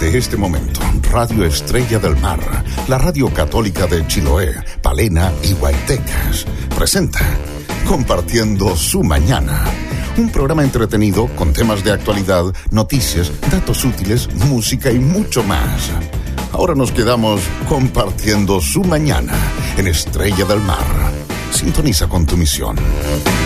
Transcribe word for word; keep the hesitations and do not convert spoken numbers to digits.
Desde este momento, Radio Estrella del Mar, la radio católica de Chiloé, Palena y Guaytecas, presenta Compartiendo su Mañana. Un programa entretenido con temas de actualidad, noticias, datos útiles, música y mucho más. Ahora nos quedamos compartiendo su mañana en Estrella del Mar. Sintoniza con tu misión.